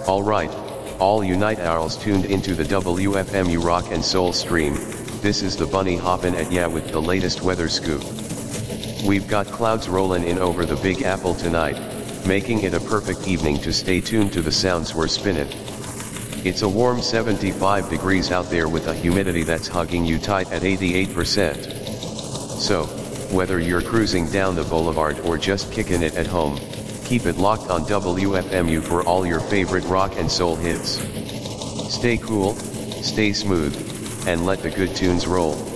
Alright, all you night owls tuned into the WFMU Rock and Soul stream. This is the bunny hoppin' at ya with the latest weather scoop. We've got clouds rollin' in over the Big Apple tonight, making it a perfect evening to stay tuned to the sounds we're spinnin'. It's a warm 75 degrees out there with a humidity that's hugging you tight at 88%. So, whether you're cruising down the boulevard or just kicking it at home, keep it locked on WFMU for all your favorite rock and soul hits. Stay cool, stay smooth, and let the good tunes roll.